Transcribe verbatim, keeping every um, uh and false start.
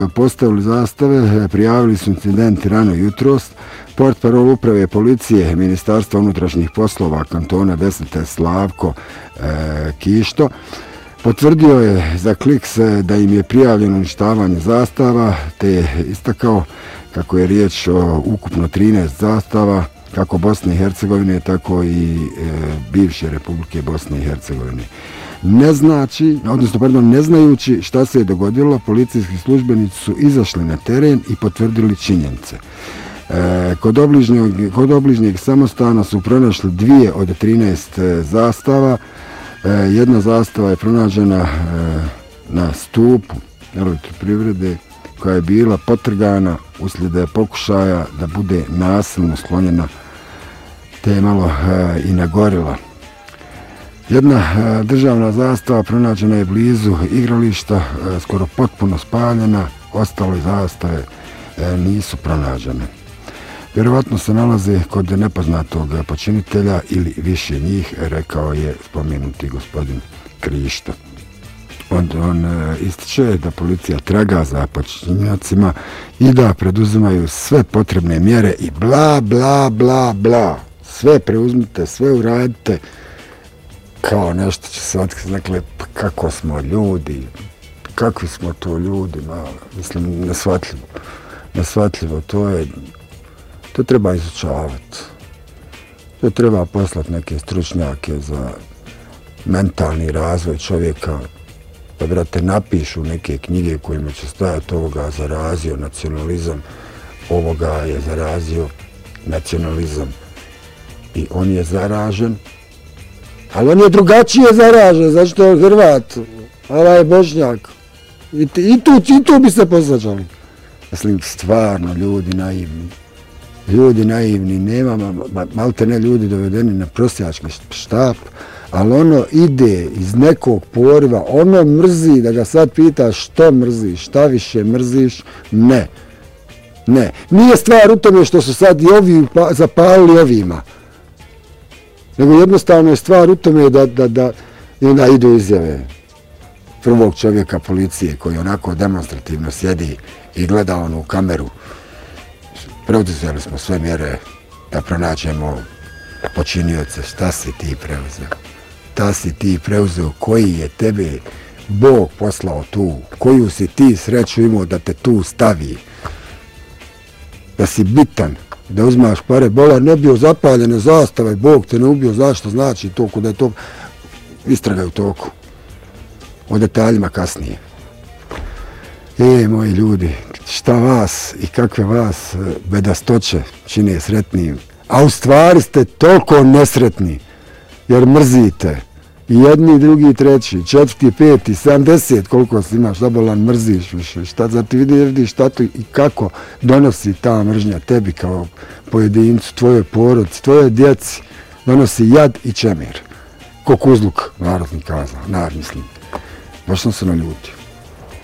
postavili zastave, prijavili su incidenti rano jutros. Portparol uprave policije Ministarstva unutrašnjih poslova kantona Desete Slavko e, Kišto potvrdio je za Kliks da im je prijavljeno uništavanje zastava, te je istakao kako je riječ o ukupno trinaest zastava, kako Bosne i Hercegovine, tako i e, bivše Republike Bosne i Hercegovine. Ne znači, odnosno, pardon, ne znajući šta se je dogodilo, policijski službenici su izašli na teren i potvrdili činjenice. E, kod, obližnjeg, kod obližnjeg samostana su pronašli dvije od trinaest zastava. E, jedna zastava je pronađena e, na stupu Elektroprivrede koja je bila potrgana uslijed pokušaja da bude nasilno sklonjena, te je malo e, i nagorila. Jedna e, državna zastava pronađena je blizu igrališta, e, skoro potpuno spaljena, ostale zastave e, nisu pronađene. Vjerovatno se nalaze kod nepoznatog počinitelja ili više njih, rekao je spomenuti gospodin Krišto. On, on e, ističe da policija traga za počinjacima i da preduzimaju sve potrebne mjere i bla, bla, bla, bla. Sve preuzmite, sve uradite, kao nešto će se otkriti. Dakle, kako smo ljudi, kakvi smo to ljudi, malo, mislim, nesvatljivo. Nesvatljivo, to je, to treba izučavati. To treba poslati neke stručnjake za mentalni razvoj čovjeka, da, brate, napišu neke knjige kojima će stajati ovoga zarazio nacionalizam, ovoga je zarazio nacionalizam i on je zaražen, ali on je drugačije zaražen, znači to je Hrvat, ovaj je Bošnjak. I, i, tu, I tu bi se posvađali. Mislim, stvarno, ljudi naivni. Ljudi naivni, nema, malte ne ljudi dovedeni na prosjački štap, ali ono ide iz nekog poriva, ono mrzi, da ga sad pita što mrziš, šta više mrziš, ne. Ne. Nije stvar u tome što su sad i ovi zapalili ovima. Nego jednostavno je stvar u tome da, da, da i onda idu izjave prvog čovjeka policije koji onako demonstrativno sjedi i gleda ono u kameru. Preuzeli smo sve mjere da pronađemo počinioce. Šta si ti preuzeo? Šta si ti preuzeo? Koji je tebe Bog poslao tu? Koju si ti sreću imao da te tu stavi? Da si bitan, da uzmaš pare. Bola ne bio zapaljene zastave, Bog te ne ubio. Zašto znači to? Kuda je to? Istragaju toku. O detaljima kasnije. E, moji ljudi, šta vas i kakve vas bedastoće čine sretnijim? A u stvari ste toliko nesretni, jer mrzite. I jedni, i drugi, i treći, četvrti, peti, sedamdeset, koliko si imaš, zabolan, mrziš više. Šta, za ti vidiš šta to i kako donosi ta mržnja tebi kao pojedincu, tvojoj porodici, tvojoj djeci, donosi jad i čemir. Ko kuzluk, narodni kazao, narod mislim. Baš sam se naljuti.